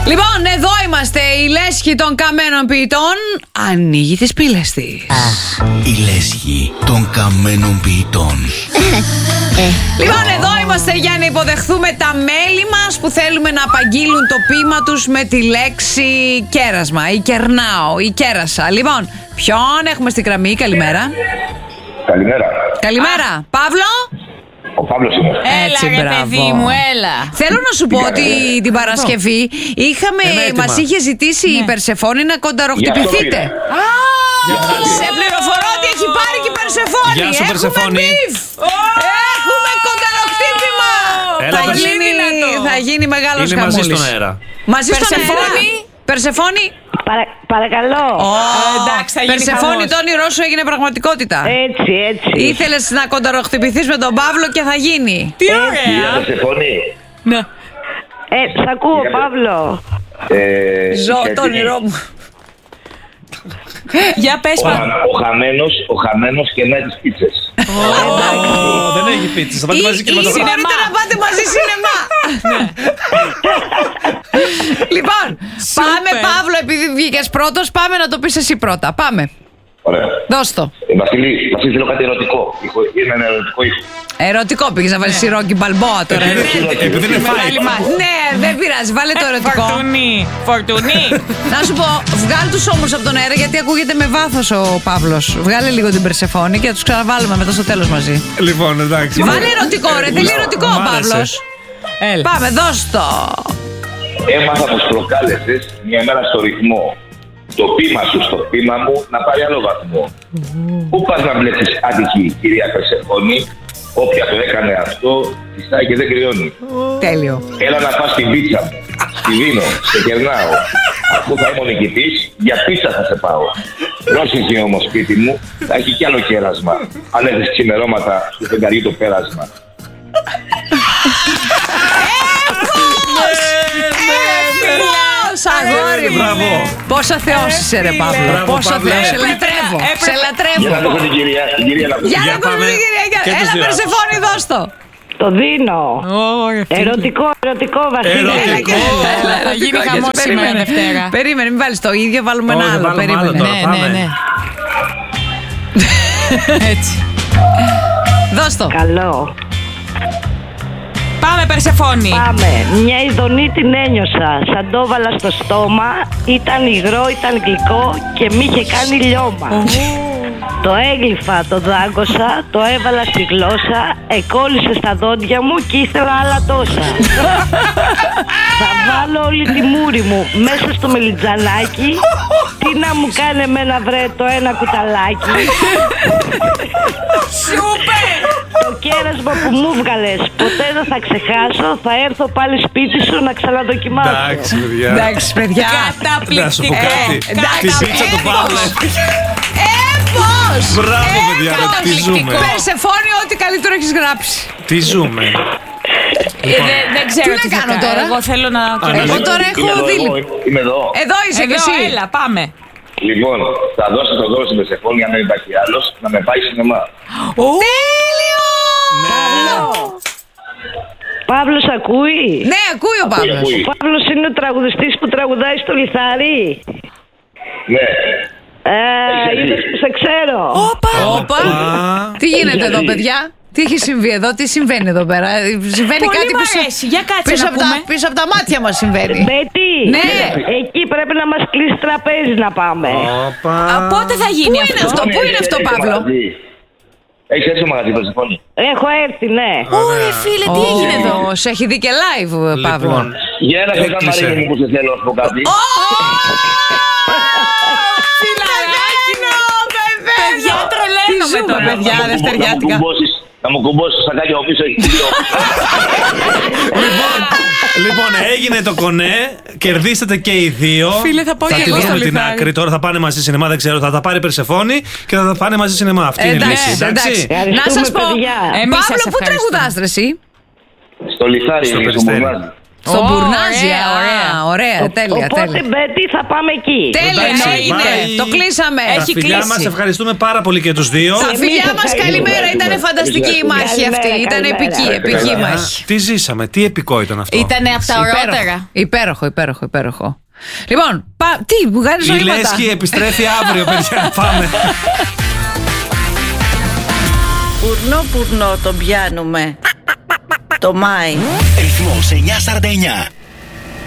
Λοιπόν, εδώ είμαστε. Η λέσχη των καμένων ποιητών ανοίγει τις πύλες της. Η λέσχη των καμένων ποιητών. Λοιπόν, εδώ είμαστε για να υποδεχθούμε τα μέλη μας που θέλουμε να απαγγείλουν το ποίημα τους με τη λέξη κέρασμα ή κερνάω ή κέρασα. Λοιπόν, ποιον έχουμε στην γραμμή? Καλημέρα. Καλημέρα. Καλημέρα. Παύλο. Ο Παύλος είμαι. Έτσι, Έλα, ρε μπράβο. παιδί μου, έλα. Θέλω να σου πω ότι την Παρασκευή μας είχε ζητήσει η Περσεφόνη να κονταροχτυπηθείτε. Σε πληροφορώ ότι έχει πάρει και η Περσεφόνη. Γεια σου, Περσεφόνη. Έχουμε κονταροχτύπημα. Θα γίνει μεγάλος Είναι χαμούλης. μαζί στον αέρα. Μαζί στον αέρα. Περσεφόνη. Παρακαλώ. Εντάξει, θα γίνει Περσεφόνη, χαμός. το όνειρό σου έγινε πραγματικότητα. Έτσι. Ήθελες να κονταροχτυπηθείς με τον Παύλο και θα γίνει. Τι Κυρία ωραία. Περσεφόνη. Ναι. Σ' ακούω, Παύλο. Ζω το όνειρό μου. Για πες Ο χαμένος και με τις πίτσες. Δεν έχει πίτσες, θα πάτε μαζί και Ή με το μπορείτε να πάτε μαζί σινεμά. Λοιπόν, πάμε Παύλο, επειδή βγήκες πρώτος, πάμε να το πεις εσύ πρώτα. Πάμε. Ωραία. Δώσ' το. Βασίλη, θέλω κάτι ερωτικό. Είναι ένα ερωτικό ήχο. Ερωτικό πήγες να βάλεις Ρόκι Μπαλμπόα τώρα. Επειδή είναι φάι. Ναι, δεν πειράζει, βάλε το ερωτικό. Φορτουνί. Να σου πω, βγάλ τους όμως από τον αέρα γιατί ακούγεται με βάθος ο Παύλος. Βγάλε λίγο την Περσεφόνη και θα τους ξαναβάλουμε μετά στο τέλος μαζί. Λοιπόν, εντάξει. Βάλε ερωτικό ρε, θέλει ερωτικό ο Μ' άρεσε. Παύλος. Έλα. Πάμε, δώσ' το. Έμαθα πως προκάλεσες μια μέρα στο ρυθμό. Το πείμα σου στο πείμα μου να πάρει άλλο βαθμό. Πού πας να μπλέξεις άτυχη, κυρία Περσεφόνη? Όποια το έκανε αυτό, φυσάει και δεν κρυώνει. Τέλειο. Έλα να φας την πίτσα μου. Τη δίνω, σε κερνάω. Αφού θα είμαι ο νικητής, για πίτσα θα σε πάω. Πρόσεχε όμως σπίτι μου, θα έχει κι άλλο κέρασμα. Αν έχεις ξημερώματα, στο φεγγαριού το πέρασμα. Αγόρι μου. Μπράβο. Πόσα θεός είσαι ρε Παύλο. Μπράβο, Πόσα Παύλο. θεός. Σε λατρεύω. Σε Για να λατρεύω. δώσω την κυρία. Την κυρία να δώσω. Για να Για ακούσουμε πάμε. την κυρία. Και τους Έλα δύο. Περσεφόνη, δώσ' το. Το δίνω. Ερωτικό, Βασίλη. Ερωτικό. Θα γίνει χαμός σήμερα Δευτέρα. Περίμενε, μην βάλεις το ίδιο, βάλουμε ένα Όχι, άλλο. βάλουμε άλλο Περίμενε. τώρα. Πάμε. Ναι. Έτσι. Δώσ' το. Καλό. Πάμε Περσεφόνη. Πάμε. Μια ειδονή την ένιωσα. Σαν το έβαλα στο στόμα. Ήταν υγρό, ήταν γλυκό και μ' είχε κάνει λιώμα. Το έγλυφα, το δάγκωσα, το έβαλα στη γλώσσα, εκόλλησε στα δόντια μου και ήθελα άλλα τόσα. Θα βάλω όλη τη μούρη μου μέσα στο μελιτζανάκι. Τι να μου κάνει εμένα βρε το ένα κουταλάκι. Σούπερ. Το κέρασμα που μου βγάλες ποτέ δεν θα ξεχάσω. Θα έρθω πάλι σπίτι σου να ξαναδοκιμάσω. Εντάξει, παιδιά. Εντάξει, παιδιά. Να σου πω κάτι. εντάξει. Την πίτσα του Παύλου. Πώς! Μπράβο, παιδιά, τι ζούμε. Περσεφόνη, ό,τι καλύτερο έχεις γράψει. Τι ζούμε. Δεν ξέρω Τι τι να θα κάνω κάνω τώρα? Εγώ θέλω να Εγώ τώρα Είμαι έχω εδώ, δίλη. είμαι εδώ. Εδώ είσαι κι Εδώ, εσύ. έλα, πάμε. Λοιπόν, θα δώσω το δώρο στην Περσεφόνη, αν δεν υπάρχει άλλος, να με πάει σινεμά. Τέλειο! Παύλος ακούει. Ναι, ακούει ο Παύλος. Ακούει. Ο Παύλος είναι ο τραγουδιστής που τραγουδάει στο λιθάρι. Ναι. Είδες που σε ξέρω. Όπα. Τι γίνεται εδώ, παιδιά? Τι έχει συμβεί εδώ, τι συμβαίνει εδώ πέρα? Συμβαίνει Πολύ κάτι μ' αρέσει. Για κάτσε πίσω να από τα, πούμε. πίσω από τα μάτια μας συμβαίνει. Μπέτη, Ναι. εκεί πρέπει να μας κλείσει τραπέζι να πάμε. Πότε θα Πού γίνει είναι αυτό? αυτό, πού είναι αυτό, Παύλο? Έχεις έρθει στο μαγαζί, Περσεφόνη? Έχω έρθει, ναι. Ωρε φίλε, τι έγινε εδώ? Σε έχει δει και live, Παύλο. Λοιπόν, Για ένα Έκλεισε. κοντά Μαρίνη μου που σε θέλω να σου πω κάτι. Φιλαράκι μου, παιδιά, τρελαίνομαι ζούμε, τώρα. παιδιά, δευτεριάτικα. Να μου κουμπώσεις τα σακάκια από πίσω, έχει δύο. Λοιπόν, έγινε το κονέ. Κερδίσατε και οι δύο. Φίλε, θα πάω θα και τη εγώ στο δούμε την λιθάρι. άκρη. Τώρα θα πάνε μαζί σινεμά, δεν ξέρω. Θα τα πάρει η Περσεφόνη και θα τα πάνε μαζί σινεμά. Αυτή είναι η Εντάξει, λύση. εντάξει. Εντάξει. Να σας πω, παιδιά. Εμείς Παύλο, σας πού ευχαριστούμε. τραγουδάς ρε εσύ? Στο λιθάρι, Στο στο Περιστέρι. Μουρνάζι. Στον Μπουρνάζι. Ωραία, τέλεια. Οπότε, Μπέτη, θα πάμε εκεί. Τέλεια, έγινε. Το κλείσαμε. Έχει κλείσει. Μας ευχαριστούμε πάρα πολύ και τους δύο. Τα φιλιά μας, καλημέρα. Ήταν φανταστική η μάχη αυτή. Ήταν επική μάχη. Τι ζήσαμε, τι επικό ήταν αυτό. Ήτανε από τα ωραιότερα. Υπέροχο. Λοιπόν, τι, μου κάνεις η νοήματα. Λέσχη επιστρέφει αύριο, παιδιά, πάμε. Πουρνό τον πιάνουμε το Μάη. Ρυθμός 949.